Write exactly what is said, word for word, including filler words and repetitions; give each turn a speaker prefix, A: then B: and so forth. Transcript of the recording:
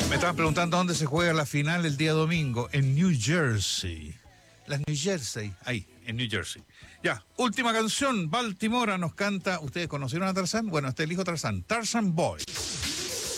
A: Me estaban preguntando dónde se juega la final el día domingo. En New Jersey. Las New Jersey. Ahí, en New Jersey. Ya, última canción. Baltimora nos canta. ¿Ustedes conocieron a Tarzán? Bueno, este es el hijo Tarzán. Tarzan Boy.